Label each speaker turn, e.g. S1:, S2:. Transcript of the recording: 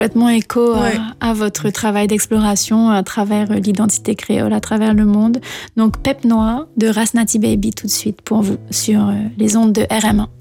S1: Complètement écho
S2: Ouais.
S1: à votre travail d'exploration à travers l'identité créole, à travers le monde. Donc, Pep Noir de Ras Nati Baby tout de suite pour vous sur les ondes de RM1.